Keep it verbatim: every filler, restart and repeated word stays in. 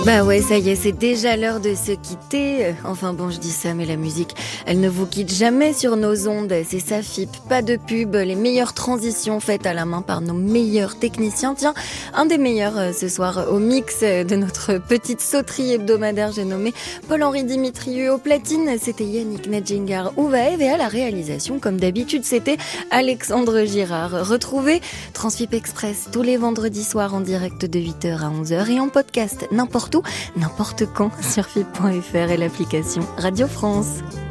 Bah ouais, ça y est, c'est déjà l'heure de se quitter. Enfin bon, je dis ça, mais la musique, elle ne vous quitte jamais sur nos ondes. C'est ça, F I P, pas de pub, les meilleures transitions faites à la main par nos meilleurs techniciens. Tiens, un des meilleurs euh, ce soir au mix de notre petite sauterie hebdomadaire, j'ai nommé Paul-Henri Dimitrieux. Au platine, c'était Yannick Nadjingar-Ouvaev, et à la réalisation, comme d'habitude, c'était Alexandre Girard. Retrouvez Transfip Express tous les vendredis soirs en direct de huit heures à onze heures et en podcast n'importe où, n'importe quand sur F I P point F R et l'application Radio France.